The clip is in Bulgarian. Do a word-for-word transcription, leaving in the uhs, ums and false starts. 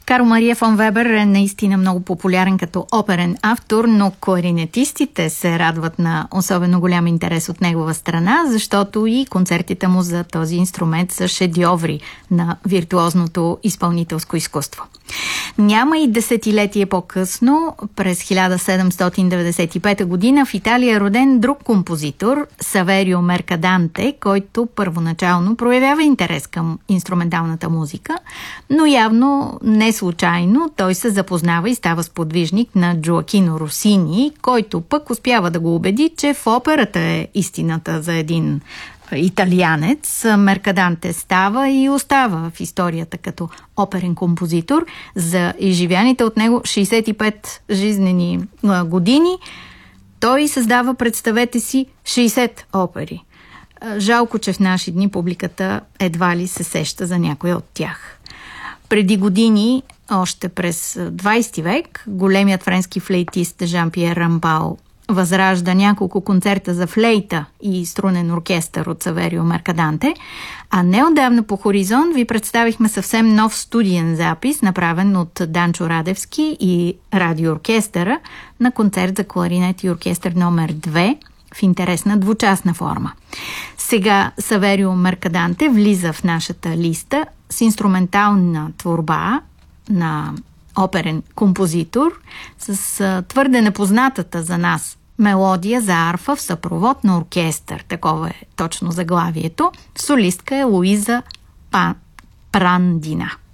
Карл Мария фон Вебер е наистина много популярен като оперен автор, но кларинетистите се радват на особено голям интерес от негова страна, защото и концертите му за този инструмент са шедьоври на виртуозното изпълнителско изкуство. Няма и десетилетие по-късно, през хиляда седемстотин деветдесет и пета година, в Италия е роден друг композитор, Саверио Меркаданте, който първоначално проявява интерес към инструменталната музика, но явно не случайно той се запознава и става сподвижник на Джоакино Росини, който пък успява да го убеди, че в операта е истината за един италианец. Меркаданте става и остава в историята като оперен композитор. За изживяните от него шейсет и пет жизнени години той създава, представете си, шейсет опери. Жалко, че в наши дни публиката едва ли се сеща за някоя от тях. Преди години, още през двайсети век, големият френски флейтист Жан-Пьер Рамбал възражда няколко концерта за флейта и струнен оркестър от Саверио Меркаданте, а неотдавна по Хоризонт ви представихме съвсем нов студиен запис, направен от Данчо Радевски и радиооркестъра на концерт за кларинет и оркестър номер две в интересна двучастна форма. Сега Саверио Меркаданте влиза в нашата листа с инструментална творба на оперен композитор с твърде непознатата за нас мелодия за арфа в съпровод на оркестър. Такова е точно заглавието. Солистка е Луиза Па... Прандина.